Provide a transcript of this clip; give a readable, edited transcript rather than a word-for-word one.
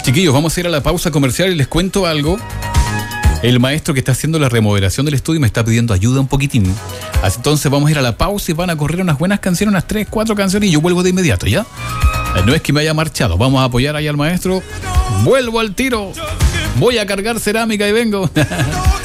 Chiquillos, vamos a ir a la pausa comercial y les cuento algo. El maestro que está haciendo la remodelación del estudio me está pidiendo ayuda un poquitín. Entonces vamos a ir a la pausa y van a correr unas buenas canciones, unas 3, 4 canciones y yo vuelvo de inmediato, ¿ya? No es que me haya marchado, vamos a apoyar ahí al maestro. Vuelvo al tiro. Voy a cargar cerámica y vengo.